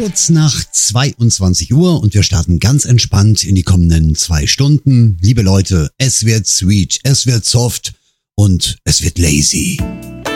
kurz nach 22 Uhr und wir starten ganz entspannt in die kommenden 2 Stunden. Liebe Leute, es wird sweet, es wird soft und es wird lazy.